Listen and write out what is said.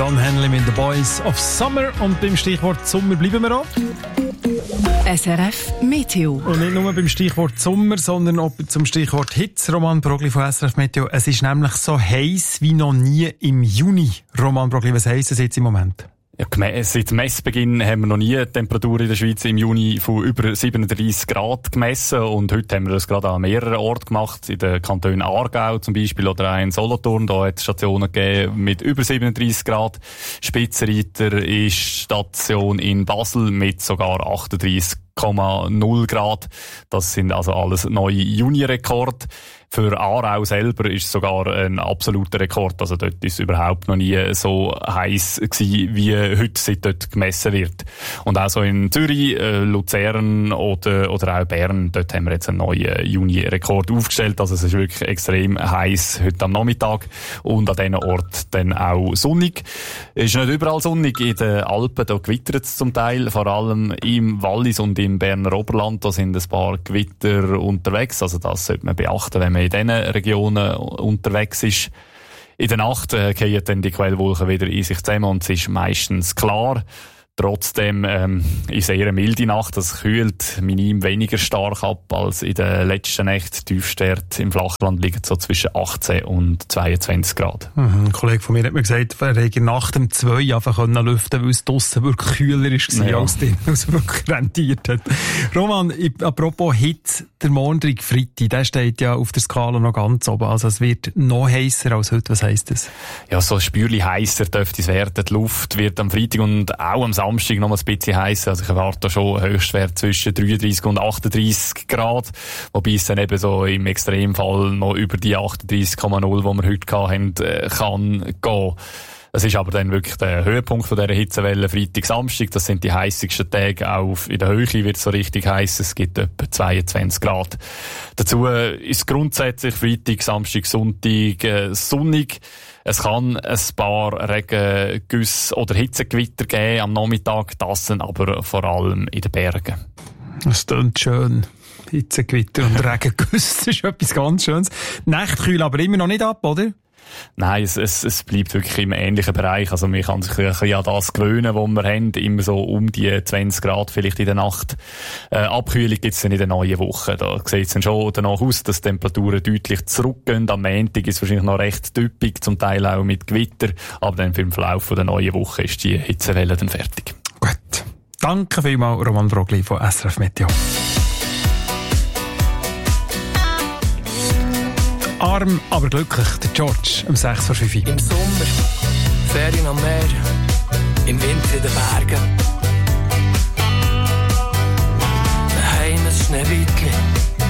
Don Henley mit The Boys of Summer. Und beim Stichwort Sommer bleiben wir auch. SRF Meteo. Und nicht nur beim Stichwort Sommer, sondern auch zum Stichwort Hitze. Roman Brogli von SRF Meteo. Es ist nämlich so heiß wie noch nie im Juni. Roman Brogli, was heisst es jetzt im Moment? Ja, seit Messbeginn haben wir noch nie eine Temperatur in der Schweiz im Juni von über 37 Grad gemessen. Und heute haben wir das gerade an mehreren Orten gemacht. In den Kantonen Aargau zum Beispiel oder auch in Solothurn. Da hat es Stationen gegeben mit über 37 Grad. Spitzenreiter ist Station in Basel mit sogar 38,0 Grad. Das sind also alles neue Juni-Rekorde. Für Aarau selber ist es sogar ein absoluter Rekord. Also dort ist es überhaupt noch nie so heiß gewesen, wie heute, seit dort gemessen wird. Und auch so in Zürich, Luzern oder auch Bern, dort haben wir jetzt einen neuen Juni-Rekord aufgestellt. Also es ist wirklich extrem heiß heute am Nachmittag und an diesen Orten dann auch sonnig. Es ist nicht überall sonnig. In den Alpen, da gewittert es zum Teil, vor allem im Wallis und im Berner Oberland. Da sind ein paar Gewitter unterwegs. Also das sollte man beachten, wenn man in diesen Regionen unterwegs ist. In der Nacht fallen dann die Quellwolken wieder in sich zusammen und es ist meistens klar. Trotzdem ist eher eine milde Nacht. Das kühlt minim weniger stark ab als in den letzten Nächten. Tiefstwerte im Flachland liegen so zwischen 18 und 22 Grad. Ein Kollege von mir hat mir gesagt, er hätte nach dem 2 einfach lüften, weil es draussen wirklich kühler war als drin, was wirklich rentiert hat. Roman, apropos Hitze, der Morgen Freitag, der steht ja auf der Skala noch ganz oben. Also es wird noch heißer als heute. Was heisst das? Ja, so ein Spürchen heißer dürfte es werden. Die Luft wird am Freitag und auch am Samstag noch ein bisschen heißer. Also ich erwarte schon Höchstwert zwischen 33 und 38 Grad. Wobei es dann eben so im Extremfall noch über die 38,0, die wir heute hatten, kann gehen. Das ist aber dann wirklich der Höhepunkt von dieser Hitzewelle. Freitag, Samstag, das sind die heissigsten Tage. Auch in der Höhe wird es so richtig heiß. Es gibt etwa 22 Grad. Dazu ist grundsätzlich Freitag, Samstag, Sonntag sonnig. Es kann ein paar Regengüsse oder Hitzegewitter geben am Nachmittag. Das sind aber vor allem in den Bergen. Das klingt schön. Hitzegewitter und Regengüsse, das ist etwas ganz Schönes. Die Nächte kühlen aber immer noch nicht ab, oder? Nein, es bleibt wirklich im ähnlichen Bereich. Also man kann sich ein bisschen an das gewöhnen, was wir haben. Immer so um die 20 Grad vielleicht in der Nacht. Abkühlung gibt es dann in der neuen Woche. Da sieht es dann schon danach aus, dass die Temperaturen deutlich zurückgehen. Am Montag ist es wahrscheinlich noch recht typisch, zum Teil auch mit Gewitter. Aber dann für den Verlauf der neuen Woche ist die Hitzewelle dann fertig. Gut. Danke vielmals, Roman Brogli von SRF Meteo. Arm, aber glücklich, der George, um 6:05 Uhr. Im Sommer, Ferien am Meer, im Winter in den Bergen.